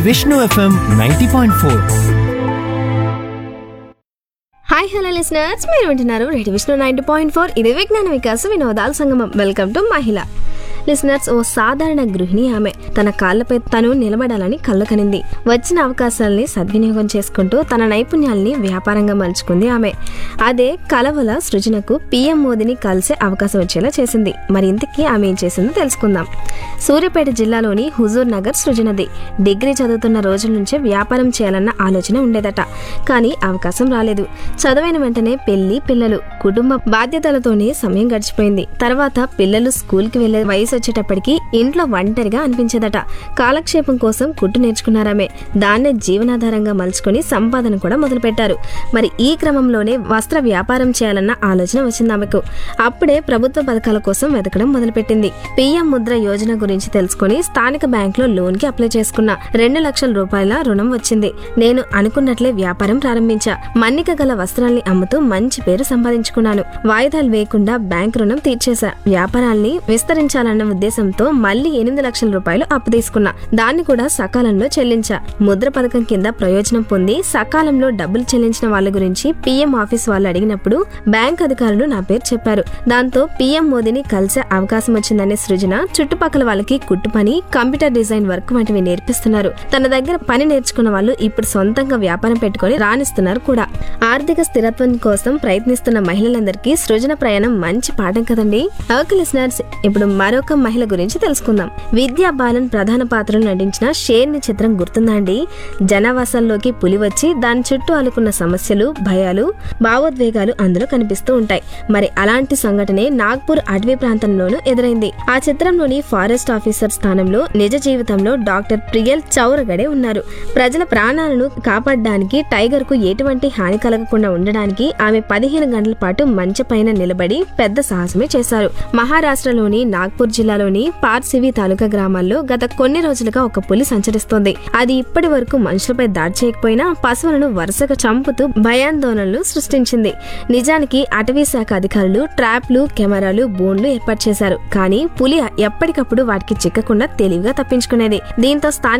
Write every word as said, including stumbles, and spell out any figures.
Vishnu FM ninety point four. Hi hello listeners, మీరు వింటున్నారు radio Vishnu ninety point four. ఇది విజ్ఞాన వికాస వినోదాల సంగమం. వెల్కమ్ టు మహిళ. లిసనర్స్, ఓ సాధారణ గృహిణి ఆమె తన కాళ్లపై తను నిలబడాలని కళ్ళు కనింది. వచ్చిన అవకాశాలని సద్వినియోగం చేసుకుంటూ తన నైపుణ్యాలని వ్యాపారంగా మలుచుకుంది ఆమె. అదే కలవల సృజనకు పీఎం మోదీని కలిసే అవకాశం వచ్చేలా చేసింది. మరి ఇంతకీ ఆమె ఏం చేసిందో తెలుసుకుందాం. సూర్యాపేట జిల్లాలోని హుజూర్ నగర్ సృజనది. డిగ్రీ చదువుతున్న రోజుల నుంచే వ్యాపారం చేయాలన్న ఆలోచన ఉండేదట. కానీ అవకాశం రాలేదు. చదువైన వెంటనే పెళ్లి, పిల్లలు, కుటుంబ బాధ్యతలతోనే సమయం గడిచిపోయింది. తర్వాత పిల్లలు స్కూల్కి వెళ్లే వయసు వచ్చేటప్పటికి ఇంట్లో ఒంటరిగా అనిపించేదట. కాలక్షేపం కోసం కుట్టు నేర్చుకున్నారామె. దాన్నే జీవనాధారంగా మలుచుకొని సంపాదన కూడా మొదలుపెట్టారు. మరి ఈ క్రమంలోనే వస్త్ర వ్యాపారం చేయాలన్న ఆలోచన వచ్చింది ఆమెకు. అప్పుడే ప్రభుత్వ పథకాల కోసం వెతకడం మొదలుపెట్టింది. పీఎం ముద్ర యోజన గురించి తెలుసుకుని స్థానిక బ్యాంకులో లోన్ కి అప్లై చేసుకున్న. రెండు లక్షల రూపాయల రుణం వచ్చింది. నేను అనుకున్నట్లే వ్యాపారం ప్రారంభించా. మన్నిక గల వస్త్రాల్ని అమ్ముతూ మంచి పేరు సంపాదించుకున్నాను. వాయిదాలు వేయకుండా బ్యాంక్ రుణం తీర్చేశా. వ్యాపారాల్ని విస్తరించాలన్న ఉద్దేశంతో మళ్లీ ఎనిమిది లక్షల రూపాయలు అప్పు తీసుకున్నా. దాన్ని కూడా సకాలంలో చెల్లించా. ముద్ర పథకం కింద ప్రయోజనం పొంది సకాలంలో డబ్బులు చెల్లించిన వాళ్ళ గురించి పీఎం ఆఫీస్ వాళ్ళు అడిగినప్పుడు బ్యాంక్ అధికారులు నా పేరు చెప్పారు. దాంతో పీఎం మోదీని కలిసే అవకాశం వచ్చిందనే సృజన చుట్టుపక్కల వాళ్ళకి కుట్టు పని, కంప్యూటర్ డిజైన్ వర్క్ వంటివి నేర్పిస్తున్నారు. తన దగ్గర పని నేర్చుకున్న వాళ్ళు ఇప్పుడు సొంతంగా వ్యాపారం పెట్టుకుని రాణిస్తున్నారు కూడా. ఆర్థిక స్థిరత్వం కోసం ప్రయత్నిస్తున్న మహిళలందరికీ సృజన ప్రయాణం మంచి పాఠం కదండి. ఓకే లిసనర్స్, ఇప్పుడు మరొక మహిళ గురించి తెలుసుకుందాం. విద్యా బాలన్ ప్రధాన పాత్రలో నటించిన షేర్ని చిత్రం గుర్తుందా అండి? జనవాసాల్లోకి పులి వచ్చి దాని చుట్టూ అలుకున్న సమస్యలు, భయాలు, భావోద్వేగాలు అందులో కనిపిస్తూ ఉంటాయి. మరి అలాంటి సంఘటనే నాగ్పూర్ అటవీ ప్రాంతంలోనూ ఎదురైంది. ఆ చిత్రంలోని ఫారెస్ట్ ఆఫీసర్ స్థానంలో నిజ జీవితంలో డాక్టర్ ప్రియల్ చౌరగడే ఉన్నారు. ప్రజల ప్రాణాలను కాపాడడానికి, టైగర్ కు ఎటువంటి హాని కలగకుండా ఉండడానికి ఆమె పదిహేను గంటల పాటు మంచ పైన నిలబడి పెద్ద సాహసమే చేశారు. మహారాష్ట్రలోని నాగ్పూర్ జిల్లాలోని పార్సివి తాలూకా గ్రామాల్లో గత కొన్ని రోజులుగా ఒక పులి సంచరిస్తోంది. అది ఇప్పటి వరకు మనుషులపై దాడి చేయకపోయినా పశువులను వరుసగా చంపుతూ భయాందోళనలు సృష్టించింది. నిజానికి అటవీ శాఖ అధికారులు ట్రాప్లు, కెమెరాలు, బోన్లు ఏర్పాటు చేశారు. కానీ పులి ఎప్పటికప్పుడు వాటికి చిక్కకుండా తెలివిగా తప్పించుకునేది. దీంతో స్థానిక